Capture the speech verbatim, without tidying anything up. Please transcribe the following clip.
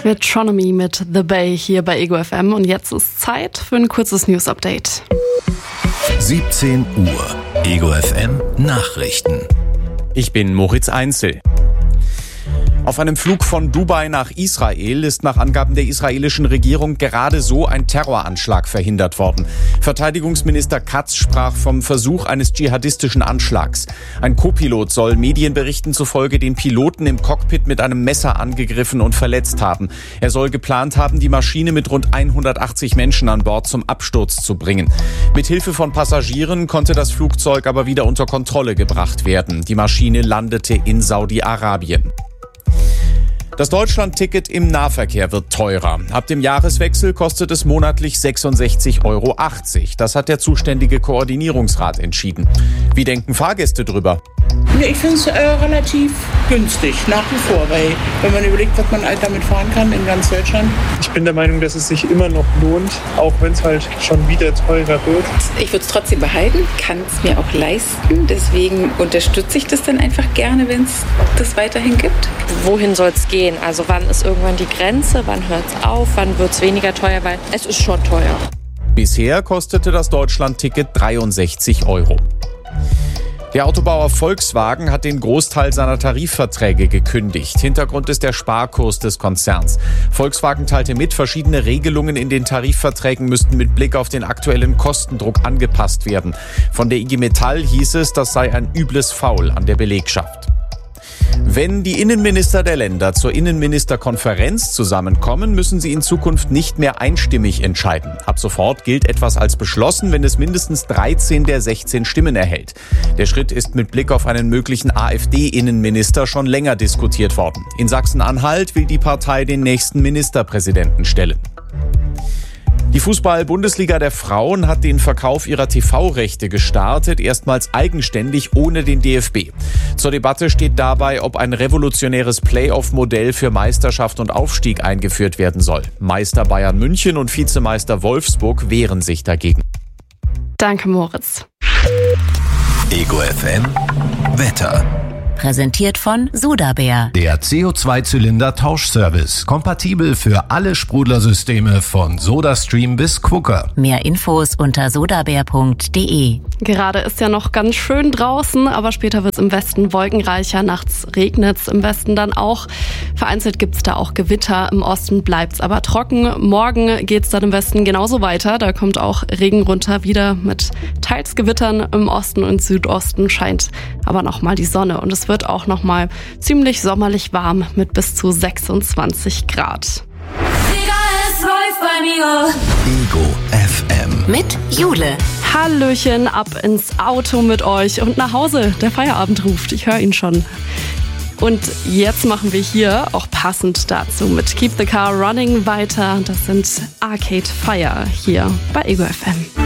Metronomy mit The Bay hier bei Ego F M und jetzt ist Zeit für ein kurzes News-Update. siebzehn Uhr, Ego F M Nachrichten. Ich bin Moritz Einzel. Auf einem Flug von Dubai nach Israel ist nach Angaben der israelischen Regierung gerade so ein Terroranschlag verhindert worden. Verteidigungsminister Katz sprach vom Versuch eines dschihadistischen Anschlags. Ein Co-Pilot soll Medienberichten zufolge den Piloten im Cockpit mit einem Messer angegriffen und verletzt haben. Er soll geplant haben, die Maschine mit rund hundertachtzig Menschen an Bord zum Absturz zu bringen. Mit Hilfe von Passagieren konnte das Flugzeug aber wieder unter Kontrolle gebracht werden. Die Maschine landete in Saudi-Arabien. Das Deutschland-Ticket im Nahverkehr wird teurer. Ab dem Jahreswechsel kostet es monatlich sechsundsechzig Euro achtzig. Das hat der zuständige Koordinierungsrat entschieden. Wie denken Fahrgäste drüber? Ja, ich finde es äh, relativ günstig, nach wie vor, weil wenn man überlegt, was man halt damit fahren kann in ganz Deutschland. Ich bin der Meinung, dass es sich immer noch lohnt, auch wenn es halt schon wieder teurer wird. Ich würde es trotzdem behalten, kann es mir auch leisten. Deswegen unterstütze ich das dann einfach gerne, wenn es das weiterhin gibt. Wohin soll es gehen? Also wann ist irgendwann die Grenze? Wann hört es auf? Wann wird es weniger teuer? Weil es ist schon teuer. Bisher kostete das Deutschland-Ticket dreiundsechzig Euro. Der Autobauer Volkswagen hat den Großteil seiner Tarifverträge gekündigt. Hintergrund ist der Sparkurs des Konzerns. Volkswagen teilte mit, verschiedene Regelungen in den Tarifverträgen müssten mit Blick auf den aktuellen Kostendruck angepasst werden. Von der I G Metall hieß es, das sei ein übles Faul an der Belegschaft. Wenn die Innenminister der Länder zur Innenministerkonferenz zusammenkommen, müssen sie in Zukunft nicht mehr einstimmig entscheiden. Ab sofort gilt etwas als beschlossen, wenn es mindestens dreizehn der sechzehn Stimmen erhält. Der Schritt ist mit Blick auf einen möglichen AfD-Innenminister schon länger diskutiert worden. In Sachsen-Anhalt will die Partei den nächsten Ministerpräsidenten stellen. Die Fußball-Bundesliga der Frauen hat den Verkauf ihrer T V-Rechte gestartet, erstmals eigenständig ohne den D F B. Zur Debatte steht dabei, ob ein revolutionäres Playoff-Modell für Meisterschaft und Aufstieg eingeführt werden soll. Meister Bayern München und Vizemeister Wolfsburg wehren sich dagegen. Danke, Moritz. Ego F M Wetter. Präsentiert von Sodabär. Der C O zwei Zylinder Tauschservice. Kompatibel für alle Sprudlersysteme von SodaStream bis Quooker. Mehr Infos unter sodabär punkt de. Gerade ist ja noch ganz schön draußen, aber später wird es im Westen wolkenreicher. Nachts regnet es im Westen dann auch. Vereinzelt gibt es da auch Gewitter. Im Osten bleibt es aber trocken. Morgen geht es dann im Westen genauso weiter. Da kommt auch Regen runter, wieder mit teils Gewittern. Im Osten und Südosten scheint aber nochmal die Sonne. Und es wird auch nochmal ziemlich sommerlich warm mit bis zu sechsundzwanzig Grad. Ego F M. Mit Jule. Hallöchen, ab ins Auto mit euch und nach Hause. Der Feierabend ruft, ich höre ihn schon. Und jetzt machen wir hier, auch passend dazu, mit Keep the Car Running weiter. Das sind Arcade Fire hier bei Ego F M.